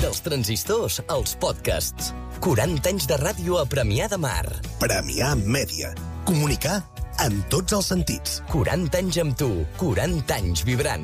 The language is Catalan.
dels transistors als podcasts. 40 anys de ràdio a Premià de Mar. Premià Mèdia. Comunicar en tots els sentits. 40 anys amb tu, 40 anys vibrant.